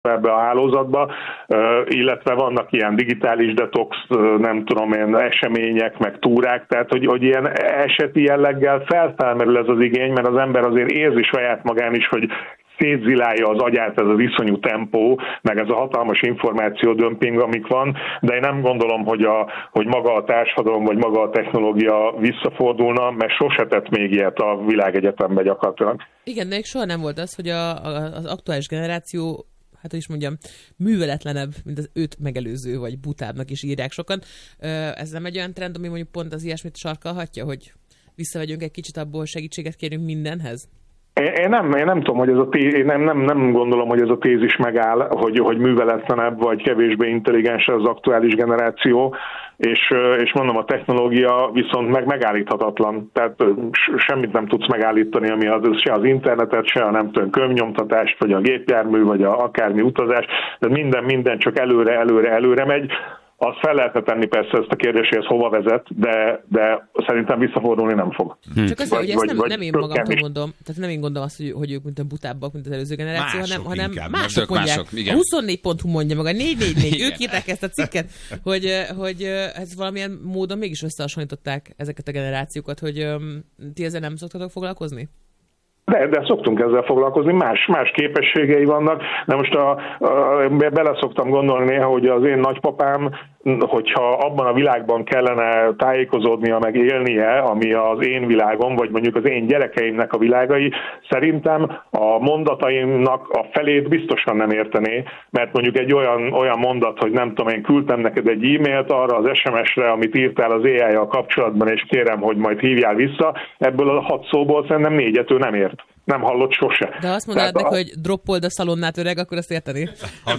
ebbe a hálózatba, illetve vannak ilyen digitális detox, nem tudom én, események, meg túrák, tehát hogy ilyen eseti jelleggel felmerül ez az igény, mert az ember azért érzi saját magán is, hogy szétzilálja az agyát ez az iszonyú tempó, meg ez a hatalmas információdömping, amik van, de én nem gondolom, hogy maga a társadalom, vagy maga a technológia visszafordulna, mert sose tett még ilyet a világegyetemben gyakorlatilag. Igen, de még soha nem volt az, hogy az aktuális generáció, hát is mondjam, műveletlenebb, mint az őt megelőző, vagy butábbnak is írják sokan. Ez nem egy olyan trend, ami mondjuk pont az ilyesmit sarkalhatja, hogy visszavegyünk egy kicsit abból, segítséget kérünk mindenhez? Én nem tudom, hogy ez nem gondolom, hogy ez a tézis megáll, hogy műveletlenebb vagy kevésbé intelligens az aktuális generáció, és mondom, a technológia viszont megállíthatatlan. Tehát semmit nem tudsz megállítani, ami se az internetet, se a nem tudom, könyvnyomtatást, vagy a gépjármű, vagy akármi utazás, de minden csak előre megy. Azt fel lehetne tenni persze ezt a kérdést, hogy ez hova vezet, de szerintem visszafordulni nem fog. Csak azért, hogy ezt nem én magamtól mondom, tehát nem én gondolom azt, hogy ők mint butábbak, mint az előző generáció, hanem mások mondják. A 24.hu mondja meg, a 444, ők írták ezt a cikket, hogy ez valamilyen módon mégis összehasonlították ezeket a generációkat, hogy ti ezzel nem szoktatok foglalkozni? De szoktunk ezzel foglalkozni, más képességei vannak, de most bele szoktam gondolni néha, hogy az én nagypapám, hogyha abban a világban kellene tájékozódnia, meg élnie, ami az én világom, vagy mondjuk az én gyerekeimnek a világai, szerintem a mondataimnak a felét biztosan nem értené, mert mondjuk egy olyan mondat, hogy nem tudom, én küldtem neked egy e-mailt arra az SMS-re, amit írtál az AI-jal kapcsolatban, és kérem, hogy majd hívjál vissza, ebből a 6 szóból szerintem 4-et ő nem ért. Nem hallott sose. De azt mondanád neki, hogy droppold a szalonnát, öreg, akkor azt érteni? A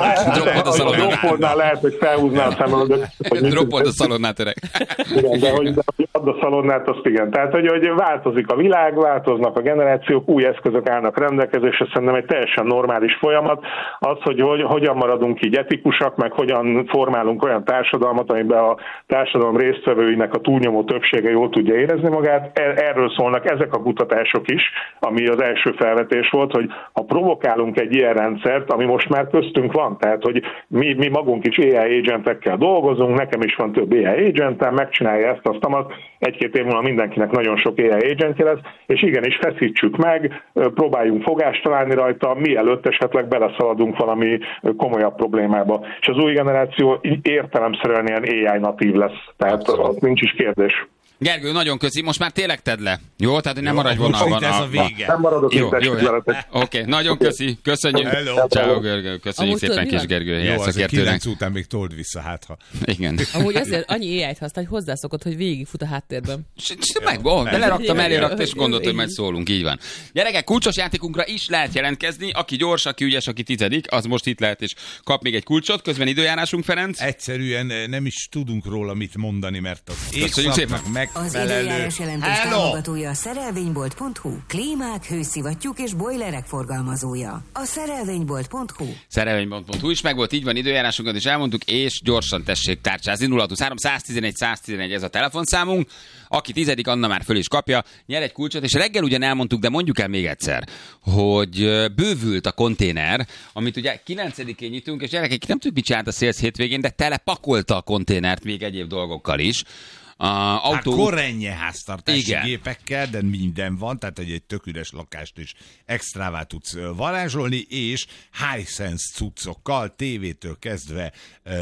droppolnál lehet, hogy felhúzná a szemöldök. Droppold a szalonnát, öreg. Igen, de hogy add a szalonnát, azt igen. Tehát, hogy változik a világ, változnak a generációk, új eszközök állnak rendelkezésre, szerintem egy teljesen normális folyamat. Az, hogy hogyan maradunk így etikusak, meg hogyan formálunk olyan társadalmat, amiben a társadalom résztvevőinek a túlnyomó többsége jól tudja érezni magát. Erről szólnak ezek a kutatások is, ami az első felvetés volt, hogy ha provokálunk egy ilyen rendszert, ami most már köztünk van, tehát hogy mi magunk is AI agentekkel dolgozunk, nekem is van több AI agentem, megcsinálja ezt, azt, egy-két év múlva mindenkinek nagyon sok AI agentje lesz, és igenis feszítsük meg, próbáljunk fogást találni rajta, mielőtt esetleg beleszaladunk valami komolyabb problémába. És az új generáció értelemszerűen ilyen AI natív lesz, tehát az nincs is kérdés. Gergő, nagyon köszi, most már tényleg tedd le. Jó, tehát hogy nem maradj vonalban. Ez a vége. Nem maradok itt Oké, nagyon köszi, köszönjük. Ciao, Gergő, köszönjük szépen Kis Gergő. Jó, azért 9 után még told vissza, hát ha. Igen. Amúgy azért annyi AI-t használ, hogy hozzászokott, hogy végigfut a háttérben. Beleraktam, elérakta, és gondolt, hogy majd szólunk, így van. Gyerekek, kulcsos játékunkra is lehet jelentkezni. Aki gyors, aki ügyes, aki 10, az most itt lehet, és kap még egy kulcsot. Közben időjárásunk, Ferenc. Egyszerűen nem is tudunk róla mit mondani, mert az égszaknak az időjárás jelentés támogatója a szerelvénybolt.hu, klímák, hőszivattyúk és bojlerek forgalmazója. A szerelvénybolt.hu. Szerelvénybolt.hu is megvolt, így van, időjárásunkat is elmondtuk, és gyorsan tessék tárcsázni. 023 111 111 ez a telefonszámunk. Aki 10, Anna már föl is kapja, nyer egy kulcsot, és reggel ugyan elmondtuk, de mondjuk el még egyszer, hogy bővült a konténer, amit ugye 9-én nyitunk, és gyerekek, nem tudjuk, mit csinált a Sales hétvégén, de telepakolta a konténert még egyéb dolgokkal is. Korrennye háztartási gépekkel, de minden van, tehát egy tök üres lakást is extrává tudsz varázsolni, és Hisense cuccokkal, tévétől kezdve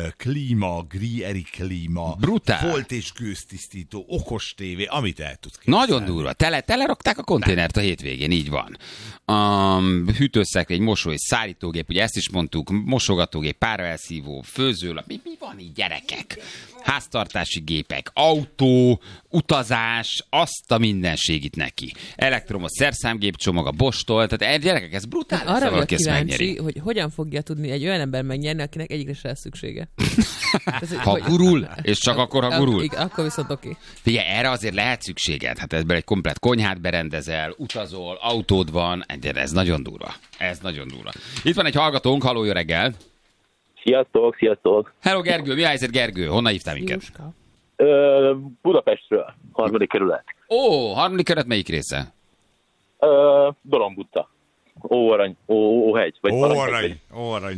Eri klíma, brutál, folt és gőztisztító, okos tévé, amit el tudsz képzelni. Nagyon durva. Telerakták a konténert a hétvégén, így van. Hűtőszekrény, mosó és szárítógép, ugye ezt is mondtuk, mosogatógép, páraelszívó, főzőlap, mi van így, gyerekek? Háztartási gépek, autó, utazás, azt a mindenségit neki. Elektromos szerszámgépcsomag, a Bosch-tól, tehát gyerekek, ez brutális. Arra vagyok kíváncsi, hogy hogyan fogja tudni egy olyan ember megnyerni, akinek egyikre se lesz szüksége. Ha gurul, és csak akkor, ha gurul. Akkor viszont oké. Figyelj, erre azért lehet szükséged. Hát ebben egy komplett konyhát berendezel, utazol, autód van, ez nagyon durva. Ez nagyon durva. Itt van egy hallgatónk, halló, jó reggel. Sziasztok. Hello, Gergő, mi a helyzet, Gergő? Honnan hívtál minket? Budapestről, 3. kerület. Ó, 3. kerület melyik része? Dorombutta. Óarany, Óhegy. Óarany.